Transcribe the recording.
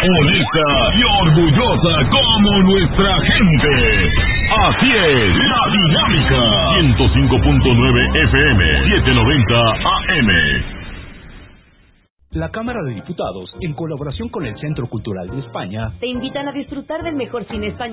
honesta y orgullosa como nuestra gente. Así es, La Dinámica. 105.9 FM, 790 AM. La Cámara de Diputados, en colaboración con el Centro Cultural de España, te invitan a disfrutar del mejor cine español